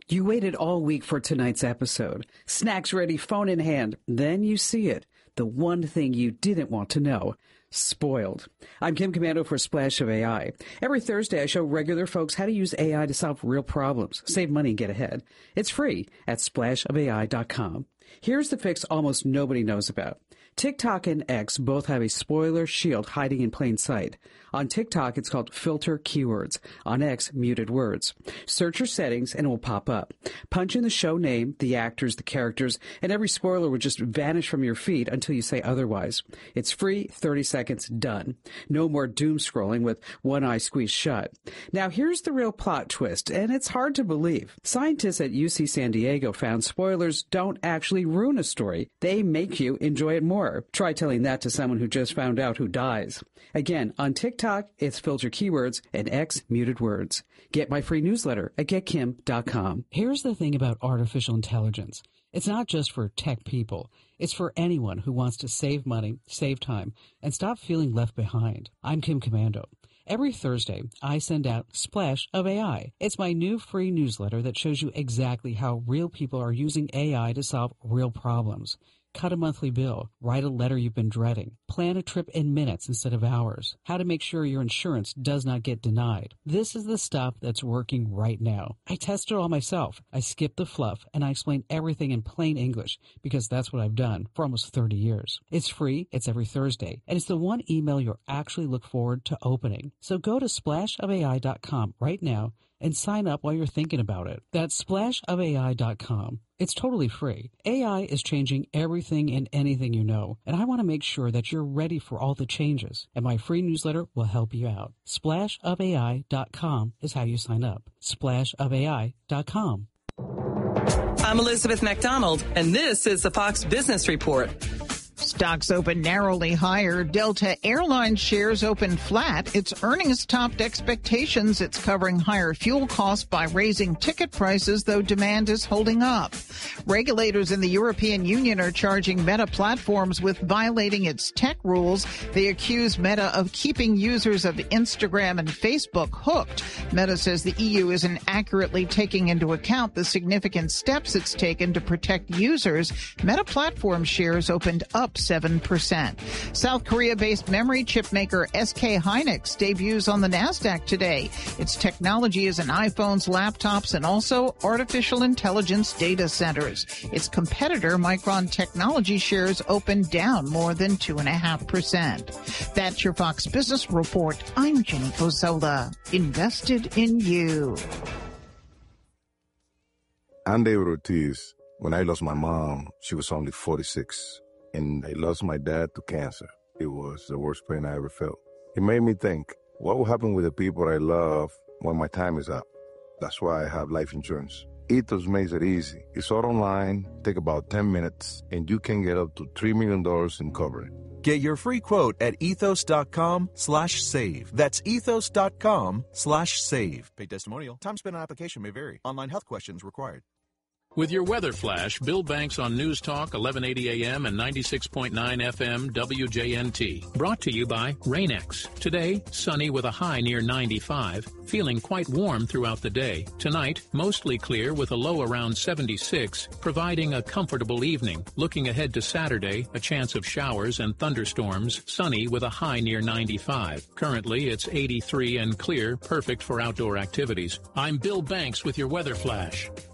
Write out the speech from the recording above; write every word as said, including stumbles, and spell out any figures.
You waited all week for tonight's episode. Snacks ready, phone in hand. Then you see it. The one thing you didn't want to know. Spoiled. I'm Kim Commando for Splash of A I. Every Thursday, I show regular folks how to use A I to solve real problems, save money, and get ahead. It's free at splash of A I dot com. Here's the fix almost nobody knows about. TikTok and X both have a spoiler shield hiding in plain sight. On TikTok, it's called Filter Keywords. On X, Muted Words. Search your settings and it will pop up. Punch in the show name, the actors, the characters, and every spoiler will just vanish from your feed until you say otherwise. It's free, thirty seconds, done. No more doom scrolling with one eye squeezed shut. Now, here's the real plot twist, and it's hard to believe. Scientists at U C San Diego found spoilers don't actually ruin a story. They make you enjoy it more. Try telling that to someone who just found out who dies. Again, on TikTok, it's Filter Keywords, and X, Muted Words. Get my free newsletter at get kim dot com. Here's the thing about artificial intelligence. It's not just for tech people. It's for anyone who wants to save money, save time, and stop feeling left behind. I'm Kim Commando. Every Thursday, I send out Splash of A I. It's my new free newsletter that shows you exactly how real people are using A I to solve real problems. Cut a monthly bill, write a letter you've been dreading, plan a trip in minutes instead of hours, how to make sure your insurance does not get denied. This is the stuff that's working right now. I test it all myself. I skip the fluff and I explain everything in plain English because that's what I've done for almost thirty years. It's free, it's every Thursday, and it's the one email you'll actually look forward to opening. So go to splash of A I dot com right now and sign up while you're thinking about it. That's splash of A I dot com. It's totally free. A I is changing everything and anything you know, and I want to make sure that you're ready for all the changes, and my free newsletter will help you out. splash of A I dot com is how you sign up. splash of A I dot com. I'm Elizabeth MacDonald, and this is the Fox Business Report. Stocks open narrowly higher. Delta Airlines shares open flat. Its earnings topped expectations. It's covering higher fuel costs by raising ticket prices, though demand is holding up. Regulators in the European Union are charging Meta Platforms with violating its tech rules. They accuse Meta of keeping users of Instagram and Facebook hooked. Meta says the E U isn't accurately taking into account the significant steps it's taken to protect users. Meta Platforms shares opened up seven percent. South Korea-based memory chip maker S K Hynix debuts on the NASDAQ today. Its technology is in iPhones, laptops, and also artificial intelligence data centers. Its competitor, Micron Technology, shares opened down more than two point five percent. That's your Fox Business Report. I'm Jenny Cosola. Invested in you. I'm David Ortiz. When I lost my mom, she was only forty-six. And I lost my dad to cancer. It was the worst pain I ever felt. It made me think, what will happen with the people I love when my time is up? That's why I have life insurance. Ethos makes it easy. It's all online, take about ten minutes, and you can get up to three million dollars in coverage. Get your free quote at ethos.com slash save. That's ethos.com slash save. Paid testimonial. Time spent on application may vary. Online health questions required. With your weather flash, Bill Banks on News Talk, eleven eighty A M and ninety-six point nine F M W J N T. Brought to you by Rain-X. Today, sunny with a high near ninety-five. Feeling quite warm throughout the day. Tonight, mostly clear with a low around seventy-six, providing a comfortable evening. Looking ahead to Saturday, a chance of showers and thunderstorms, sunny with a high near ninety-five. Currently, it's eighty-three and clear, perfect for outdoor activities. I'm Bill Banks with your weather flash.